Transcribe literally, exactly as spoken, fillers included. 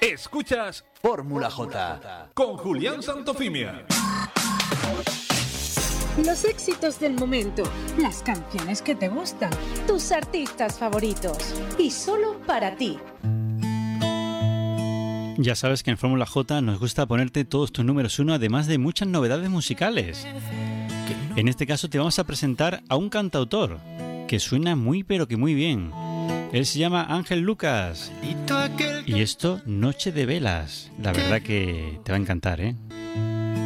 Escuchas Fórmula J con Julián Santofimia. Los éxitos del momento, las canciones que te gustan, tus artistas favoritos y solo para ti. Ya sabes que en Fórmula J nos gusta ponerte todos tus números uno, además de muchas novedades musicales. En este caso te vamos a presentar a un cantautor que suena muy pero que muy bien. Él se llama Ángel Lucas y esto, Noche de Velas. La verdad que te va a encantar, ¿eh?